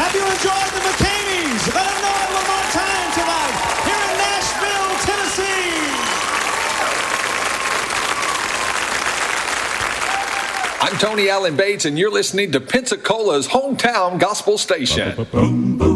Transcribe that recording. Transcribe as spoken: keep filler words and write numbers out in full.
Have you enjoyed the McCainies? Let them know it one more time tonight here in Nashville, Tennessee. I'm Tony Allen Bates, and you're listening to Pensacola's hometown gospel station.